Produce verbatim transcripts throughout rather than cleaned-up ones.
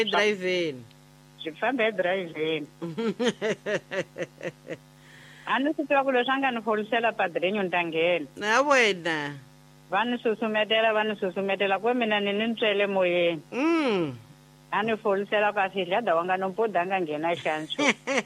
Drive-in. Swi famba edrive-in. A ni swi tiva ku leswi a nga ni folisela padrinyo ni ta nghena. Na wena. Va ni susumetela va ni susumetela ku mina ni ni ntswele moyeni. Mm. A ni folisela ka sidlada wanga nompoda nga nghena xancho.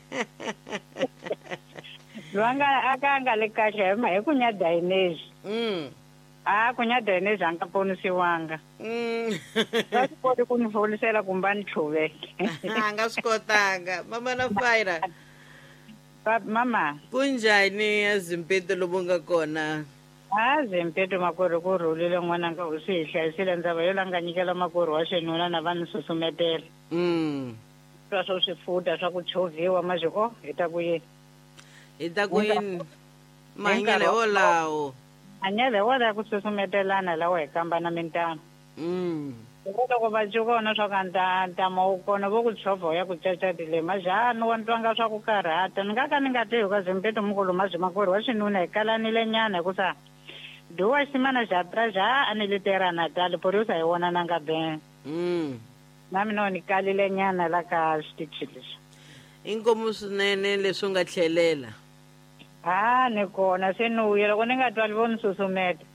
Lwanga aka nga le kahle hi ku nya drainage. Mm. Ah ku nya drainage anga ponisiwanga. Mm. Va swi koti ku ni folisela kumba ni choveke. Anga swi kotanga. Mama na Fire. Mama. Kunjani eZimpeto lomu nga kona? A Zimpeto makwerhu ku rhulile n'wananga u swi hi hlayisile ndzava yo langa nyikela makwerhu wa xinuna na va ni susumetela. Mm. Swa swo swifuda swa ku chovhiwa mazi o hi ta ku yini. Hi ta ku yini? Mahanyele wolawo. Anyele wala ku susumetelana lawa hi kambana mintano. Mm. Loko va cukona swa ka nta ntama wu kona vo ku chovha ya ku cacatile majani wa ntwanga swa ku karhata ni nga ka ni nga tihi ka Zimpeto mukulu mazi makwerhu wa xinuna hi kalanile nyana hikusa duwa ximana xa traja a ni litera Natal porisa hi wona na nga ben. Mm. Na mina ni kalile nyana la ka xitichi lexi. Inkomu swinene leswi nga tlhelela. Ah ni kona se ni wile loko ni nga twali vo ni susumeta.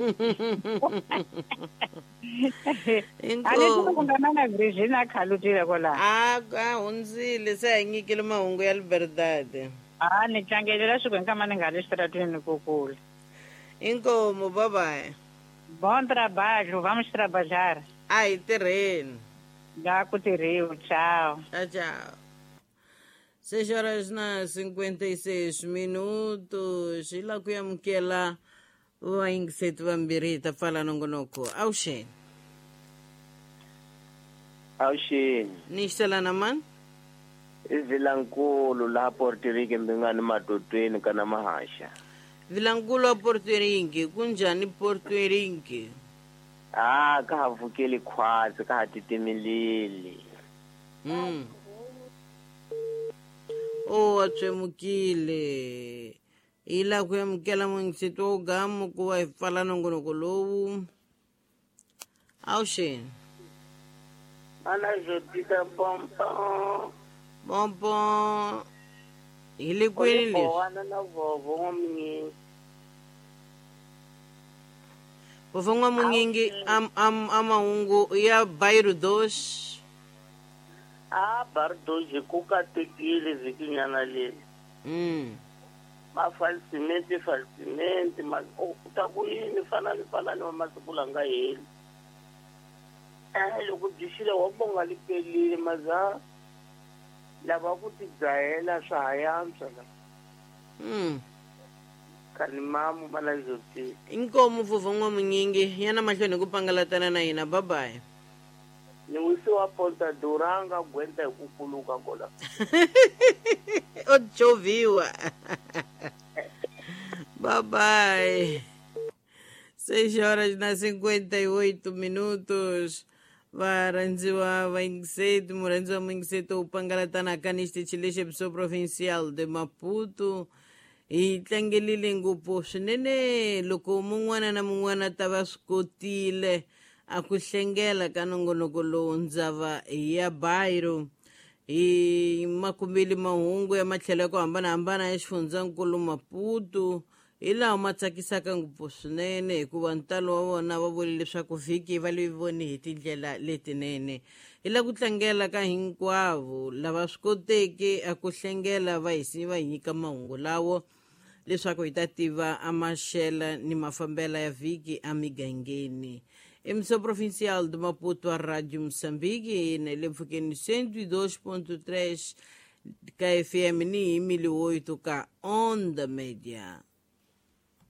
Ali ku nga na Virginia khalutile ko la. Ah ka hundzile se hi nyikile mahungu ya Libertad. Ah ni tlangelela swi kama ni nga le xitratweni ku kula. Inkomu bye bye. Bon trabalho, vamos trabalhar. Ai tirheni. Já ku tirhiwa, ciao. Tchau, tchau. seis horas na cinquenta e seis minutos. Hi la ku amukela vaingiseti vambirhi ta pfala nongonoko. Avuxeni. Avuxeni. Ni xitelana mani? I Vilankulu laha Puerto Rico mbingani madodweni kana Mahasha. Vilankulu wa Puerto Rico, kunjhani Puerto Rico? Ah, ka ha vukeli khwatsi ka ha titimilili. Mm. Oh, a tshwemukile. Hi la ku amukela muingiseti wo gamu ku va hi pfala nongonoko lowu. Avuxeni. Ana jotita pompo. Pompo. Hi le kwini leswi? Wana na vovo n'wamunyingi. Vovo n'wamunyingi am am amahungu ya Bairro dos. Ah, Bardoji ku katekile vhikinyana leri. Mm. Mafalsimenti falsimenti ma ta ku yini fana ni fana ni masiku langa heli. Eh loko byi wa bonga lipelile maza lava ku ti dzahela swa hayantswa la. Mm. Kani mamu mana joti. Inkomu Vovo n'wamunyingi yana mahlweni ku pangalatana na hina. Bye bye. Ni wisi wa Ponta Duranga gwenta hi ku kuluka kola. O chovhiwa. Bye bye. seis horas na cinquenta e oito minutos. Varandziwa vaingiseti, murandziwa muingiseti wo pangalatana ka ni xitichi lexi episo provincial de Maputo. Hi tlangelile ngopfu swinene loko mun'wana na mun'wana ta va swi kotile a ku hlengela ka nongonoko lowu ndzava ya Bairro. Hi makumbeli mahungu ya matlhelo ya ku hambanahambana ya xifundzankulu Maputo hi lawa ma tsakisaka ngopfu swinene hikuva ntalo wa vona va vule leswaku vhiki va le voni hi tindlela letinene. Hi la ku tlangela ka hinkwavo lava swi koteki a ku hlengela va hi va hi nyika mahungu lawo leswaku hi ta tiva a maxela ni mafambela ya vhiki a migangeni. Emissão Provincial de Maputo, a Rádio Moçambique, na Lepfukeni cento e dois ponto três, K F M, ni mil e oito, K Onda Média.